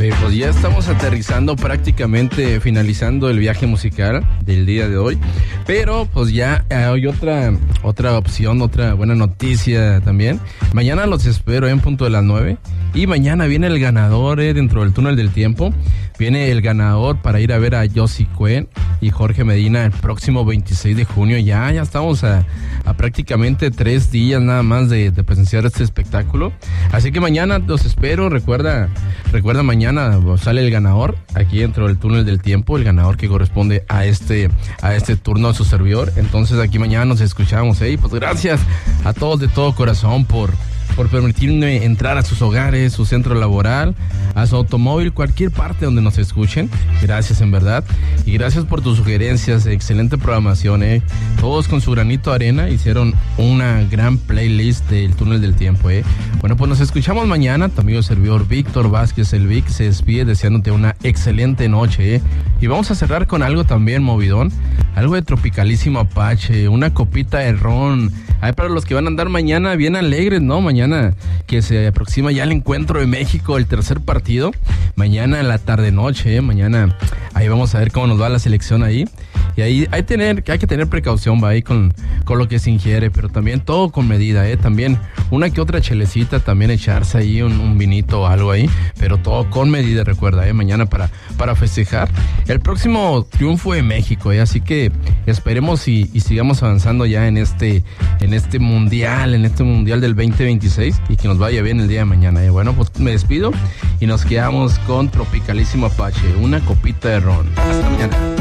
Pues ya estamos aterrizando, prácticamente finalizando el viaje musical del día de hoy, pero pues ya hay otra opción, otra buena noticia también. Mañana los espero en punto de las 9 y mañana viene el ganador dentro del túnel del tiempo. Viene el ganador para ir a ver a Josie Cuen y Jorge Medina el próximo 26 de junio. Ya estamos a prácticamente 3 días nada más de presenciar este espectáculo. Así que mañana los espero. Recuerda mañana sale el ganador aquí dentro del túnel del tiempo, el ganador que corresponde a este turno a su servidor. Entonces aquí mañana nos escuchamos. Pues gracias a todos de todo corazón por permitirme entrar a sus hogares, su centro laboral, a su automóvil, cualquier parte donde nos escuchen. Gracias en verdad. Y gracias por tus sugerencias, excelente programación. Todos con su granito de arena hicieron una gran playlist del túnel del tiempo. Bueno, pues nos escuchamos mañana. Tu amigo servidor Víctor Vázquez, el Vic, se despide deseándote una excelente noche. Y vamos a cerrar con algo también movidón, algo de Tropicalísimo Apache, una copita de ron. Para los que van a andar mañana bien alegres, ¿no? Mañana que se aproxima ya el encuentro de México, el tercer partido. Mañana en la tarde-noche, mañana ahí vamos a ver cómo nos va la selección ahí. Y ahí hay que tener precaución, va ahí con lo que se ingiere, pero también todo con medida, también una que otra chelecita, también echarse ahí un vinito o algo ahí, pero todo con medida, recuerda, mañana para festejar el próximo triunfo de México, así que esperemos y sigamos avanzando ya en este mundial del 2026 y que nos vaya bien el día de mañana. Bueno, pues me despido y nos quedamos con Tropicalísimo Apache, una copita de ron. Hasta mañana.